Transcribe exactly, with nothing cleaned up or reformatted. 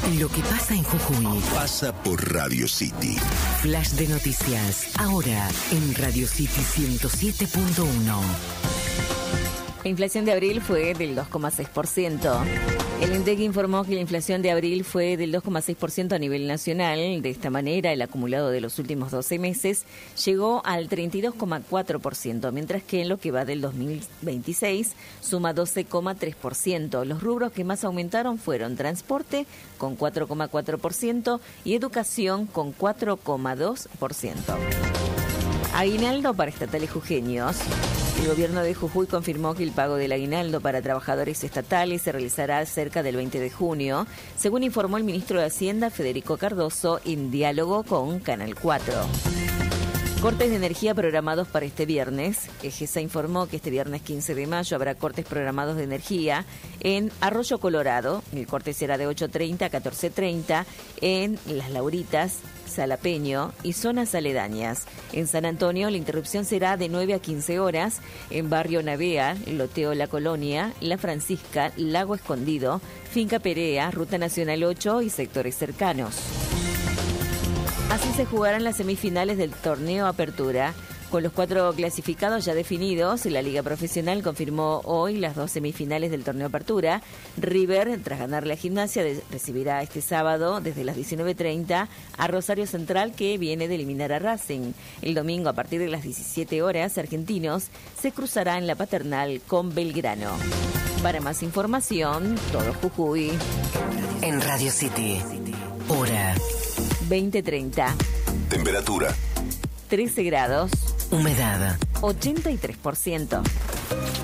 Lo que pasa en Jujuy pasa por Radio City. Flash de noticias, ahora en Radio City ciento siete punto uno. La inflación de abril fue del dos coma seis por ciento. El INDEC informó que la inflación de abril fue del dos coma seis por ciento a nivel nacional. De esta manera, el acumulado de los últimos doce meses llegó al treinta y dos coma cuatro por ciento, mientras que en lo que va del dos mil veintiséis suma doce coma tres por ciento. Los rubros que más aumentaron fueron transporte, con cuatro coma cuatro por ciento, y educación, con cuatro coma dos por ciento. Aguinaldo para estatales jujeños. El gobierno de Jujuy confirmó que el pago del aguinaldo para trabajadores estatales se realizará cerca del veinte de junio, según informó el ministro de Hacienda, Federico Cardoso, en diálogo con Canal cuatro. Cortes de energía programados para este viernes. EGESA informó que este viernes quince de mayo habrá cortes programados de energía en Arroyo Colorado. El corte será de ocho treinta a catorce treinta en Las Lauritas, Salapeño y zonas aledañas. En San Antonio la interrupción será de nueve a quince horas. En Barrio Navea, Loteo La Colonia, La Francisca, Lago Escondido, Finca Perea, Ruta Nacional ocho y sectores cercanos. Así se jugarán las semifinales del torneo Apertura. Con los cuatro clasificados ya definidos, la Liga Profesional confirmó hoy las dos semifinales del torneo Apertura. River, tras ganar la Gimnasia, de, recibirá este sábado desde las diecinueve treinta a Rosario Central, que viene de eliminar a Racing. El domingo, a partir de las diecisiete horas, Argentinos se cruzará en la Paternal con Belgrano. Para más información, todo Jujuy. En Radio City, hora veinte treinta. Temperatura trece grados. Humedad ochenta y tres por ciento.